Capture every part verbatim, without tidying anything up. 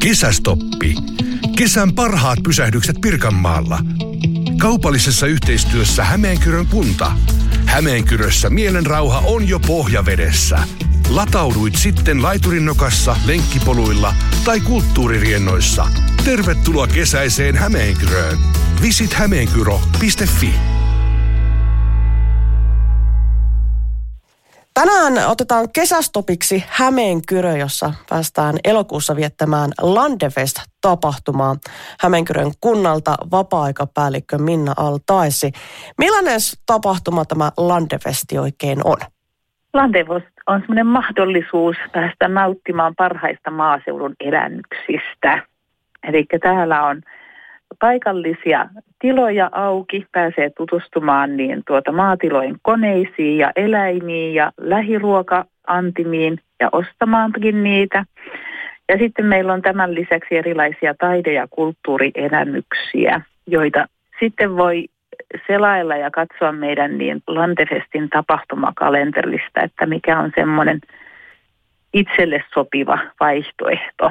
Kesästoppi. Kesän parhaat pysähdykset Pirkanmaalla. Kaupallisessa yhteistyössä Hämeenkyrön kunta. Hämeenkyrössä mielenrauha on jo pohjavedessä. Latauduit sitten laiturinnokassa, lenkkipoluilla tai kulttuuririennoissa. Tervetuloa kesäiseen Hämeenkyröön. Visit hämeenkyro piste fi. Tänään otetaan kesästopiksi Hämeenkyrö, jossa päästään elokuussa viettämään Landefest-tapahtumaa. Hämeenkyrön kunnalta vapaa-aikapäällikkö Minna Al-Taisi. Millainen tapahtuma tämä Landefesti oikein on? Landefest on semmoinen mahdollisuus päästä nauttimaan parhaista maaseudun elämyksistä. Eli täällä on paikallisia tiloja auki, pääsee tutustumaan niin tuota maatilojen koneisiin ja eläimiin ja lähiruoka-antimiin ja ostamaankin niitä. Ja sitten meillä on tämän lisäksi erilaisia taide- ja kulttuurielämyksiä, joita sitten voi selailla ja katsoa meidän niin Landefestin tapahtumakalenterista, että mikä on semmoinen itselle sopiva vaihtoehto.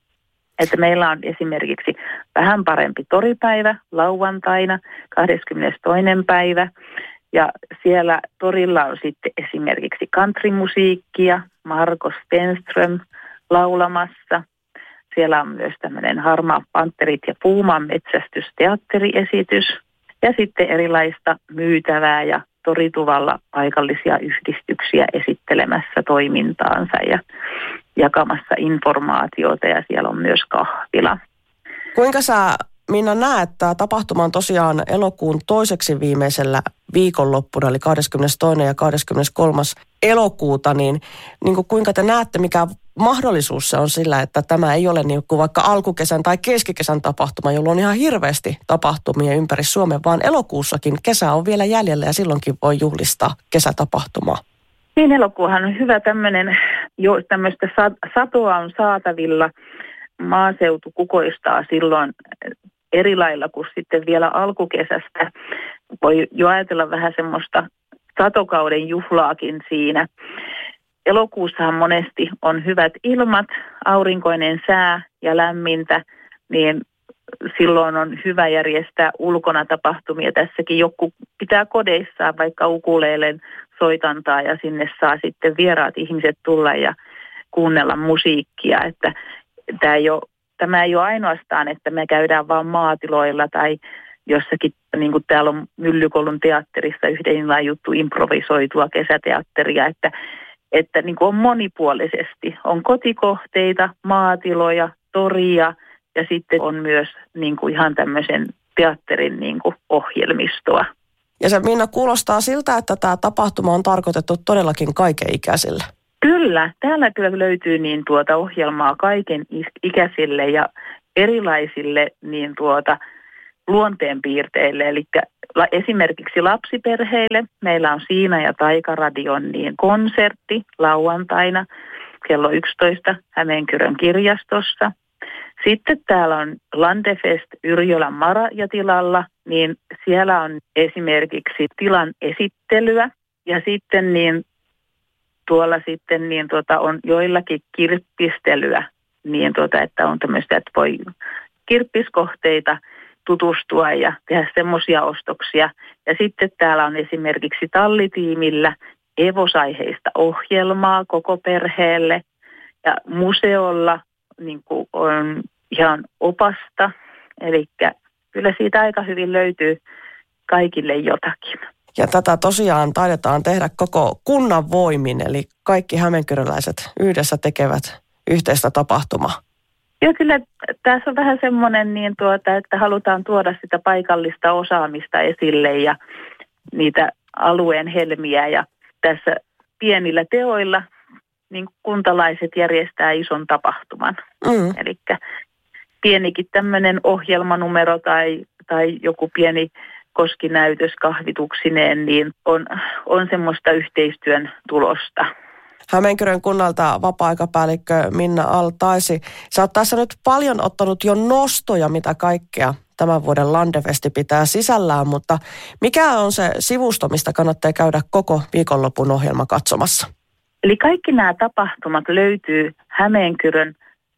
Että meillä on esimerkiksi vähän parempi toripäivä lauantaina, kahdeskymmenestoinen päivä. Ja siellä torilla on sitten esimerkiksi countrymusiikkia, Marko Stenström laulamassa. Siellä on myös tämmöinen Harmaa Panterit ja Puuman metsästysteatteriesitys. Ja sitten erilaista myytävää ja torituvalla paikallisia yhdistyksiä esittelemässä toimintaansa ja jakamassa informaatiota, ja siellä on myös kahvila. Kuinka sä, Minna, näet, että tapahtuma on tosiaan elokuun toiseksi viimeisellä viikonloppuna, eli kahdeskymmenestoinen ja kahdeskymmeneskolmas elokuuta, niin, niin kuin kuinka te näette, mikä mahdollisuus se on sillä, että tämä ei ole niin kuin vaikka alkukesän tai keskikesän tapahtuma, jolloin on ihan hirveästi tapahtumia ympäri Suomen, vaan elokuussakin kesä on vielä jäljellä ja silloinkin voi juhlistaa kesätapahtumaa. Niin, elokuuhan on hyvä tämmöinen, jo tämmöistä satoa on saatavilla. Maaseutu kukoistaa silloin eri lailla kuin sitten vielä alkukesästä. Voi jo ajatella vähän semmoista satokauden juhlaakin siinä. Elokuussahan monesti on hyvät ilmat, aurinkoinen sää ja lämmintä, niin silloin on hyvä järjestää ulkona tapahtumia. Tässäkin joku pitää kodeissaan vaikka ukuleelen soitantaa ja sinne saa sitten vieraat ihmiset tulla ja kuunnella musiikkia. Että tämä ei ole, tämä ei ole ainoastaan, että me käydään vaan maatiloilla tai jossakin, niin kuin täällä on Myllykoulun teatterissa yhden illan juttu improvisoitua kesäteatteria, että, että niin kuin on monipuolisesti. On kotikohteita, maatiloja, toria ja sitten on myös niin kuin ihan tämmöisen teatterin niin kuin ohjelmistoa. Ja se, Minna, kuulostaa siltä, että tämä tapahtuma on tarkoitettu todellakin kaikenikäisille. Kyllä, täällä kyllä löytyy niin tuota ohjelmaa kaiken ikäisille ja erilaisille niin tuota luonteenpiirteille. Eli esimerkiksi lapsiperheille meillä on Siina ja Taikaradion niin konsertti lauantaina kello yksitoista Hämeenkyrön kirjastossa. Sitten täällä on Landefest Yrjölän Marajatilalla, niin siellä on esimerkiksi tilan esittelyä ja sitten niin tuolla sitten niin tuota on joillakin kirppistelyä, niin tuota, että on tämmöistä, että voi kirppiskohteita tutustua ja tehdä semmoisia ostoksia. Ja sitten täällä on esimerkiksi tallitiimillä evosaiheista ohjelmaa koko perheelle ja museolla niin kuin on ihan opasta, eli kyllä siitä aika hyvin löytyy kaikille jotakin. Ja tätä tosiaan taidetaan tehdä koko kunnan voimin, eli kaikki hämeenkyröläiset yhdessä tekevät yhteistä tapahtumaa. Joo, kyllä tässä on vähän semmoinen, niin tuota, että halutaan tuoda sitä paikallista osaamista esille ja niitä alueen helmiä. Ja tässä pienillä teoilla niin kuntalaiset järjestää ison tapahtuman. Mm. Eli pienikin tämmöinen ohjelmanumero tai, tai joku pieni koskinäytös kahvituksineen, niin on, on semmoista yhteistyön tulosta. Hämeenkyrön kunnalta vapaa-aikapäällikkö Minna Al-Taisi. Sä oot tässä nyt paljon ottanut jo nostoja, mitä kaikkea tämän vuoden Landefesti pitää sisällään, mutta mikä on se sivusto, mistä kannattaa käydä koko viikonlopun ohjelma katsomassa? Eli kaikki nämä tapahtumat löytyy Hämeenkyrön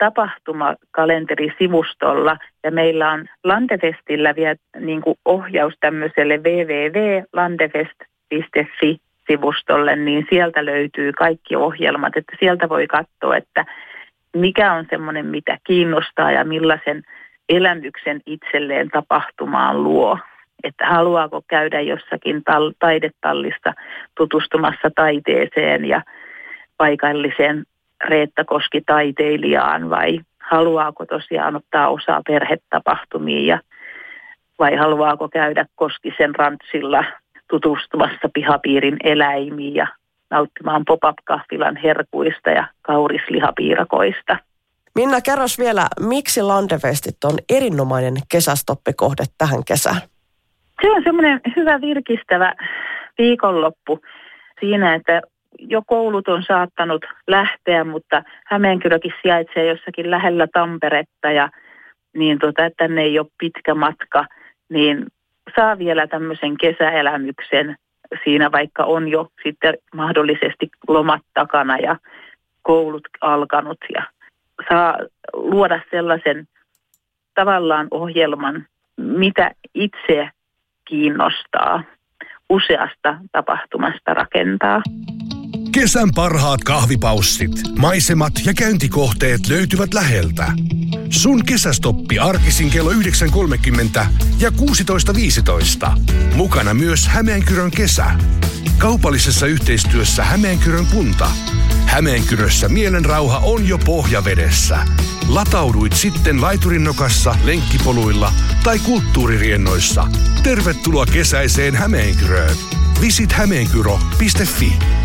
tapahtumakalenterisivustolla ja meillä on Landefestillä vielä niin kuin ohjaus tämmöiselle double-u double-u double piste landefest piste fi-sivustolle, niin sieltä löytyy kaikki ohjelmat, että sieltä voi katsoa, että mikä on semmoinen, mitä kiinnostaa ja millaisen elämyksen itselleen tapahtumaan luo. Että haluaako käydä jossakin tal- taidetallissa tutustumassa taiteeseen ja paikalliseen Reetta Koski-taiteilijaan vai haluaako tosiaan ottaa osaa perhetapahtumiin ja vai haluaako käydä Koskisen rantsilla tutustumassa pihapiirin eläimiin ja nauttimaan pop-up-kahvilan herkuista ja kaurislihapiirakoista. Minna, kerros vielä, miksi Landefestit on erinomainen kesästoppikohde tähän kesään? Se on semmoinen hyvä virkistävä viikonloppu siinä, että jo koulut on saattanut lähteä, mutta Hämeenkyrökin sijaitsee jossakin lähellä Tamperetta ja niin tota, tänne ei ole pitkä matka, niin saa vielä tämmöisen kesäelämyksen siinä, vaikka on jo sitten mahdollisesti lomat takana ja koulut alkanut ja saa luoda sellaisen tavallaan ohjelman, mitä itse kiinnostaa useasta tapahtumasta rakentaa. Kesän parhaat kahvipaussit, maisemat ja käyntikohteet löytyvät läheltä. Sun kesästoppi arkisin kello yhdeksän kolmekymmentä ja kuusitoista viisitoista. Mukana myös Hämeenkyrön kesä. Kaupallisessa yhteistyössä Hämeenkyrön kunta. Hämeenkyrössä mielenrauha on jo pohjavedessä. Latauduit sitten laiturinnokassa, lenkkipoluilla tai kulttuuririennoissa. Tervetuloa kesäiseen Hämeenkyröön. Visit hämeenkyro piste fi.